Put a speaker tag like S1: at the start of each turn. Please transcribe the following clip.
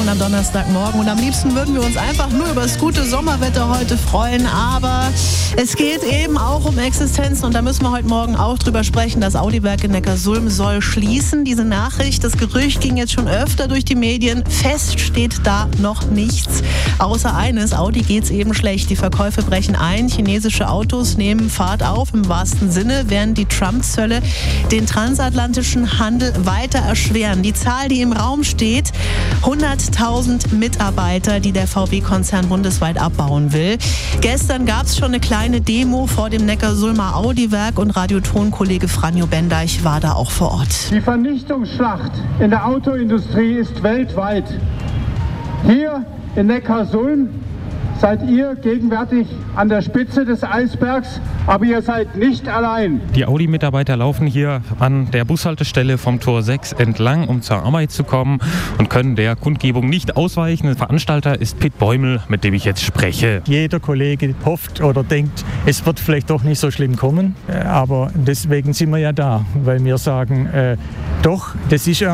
S1: am Donnerstagmorgen. Und am liebsten würden wir uns einfach nur über das gute Sommerwetter heute freuen. Aber es geht eben auch um Existenzen. Und da müssen wir heute Morgen auch drüber sprechen. Das Audi-Werk in Neckarsulm soll schließen. Diese Nachricht, das Gerücht ging jetzt schon öfter durch die Medien. Fest steht da noch nichts. Außer eines, Audi geht's eben schlecht. Die Verkäufe brechen ein. Chinesische Autos nehmen Fahrt auf im wahrsten Sinne, während die Trump-Zölle den transatlantischen Handel weiter erschweren. Die Zahl, die im Raum steht, 100.000 Mitarbeiter, die der VW-Konzern bundesweit abbauen will. Gestern gab es schon eine kleine Demo vor dem Neckarsulmer Audi-Werk und Radioton-Kollege Franjo Bendeich war da auch vor Ort.
S2: Die Vernichtungsschlacht in der Autoindustrie ist weltweit. Hier in Neckarsulm seid ihr gegenwärtig an der Spitze des Eisbergs, aber ihr seid nicht allein.
S3: Die Audi-Mitarbeiter laufen hier an der Bushaltestelle vom Tor 6 entlang, um zur Arbeit zu kommen und können der Kundgebung nicht ausweichen. Der Veranstalter ist Pitt Bäumel, mit dem ich jetzt spreche.
S4: Jeder Kollege hofft oder denkt, es wird vielleicht doch nicht so schlimm kommen, aber deswegen sind wir ja da, weil wir sagen, doch, das ist ja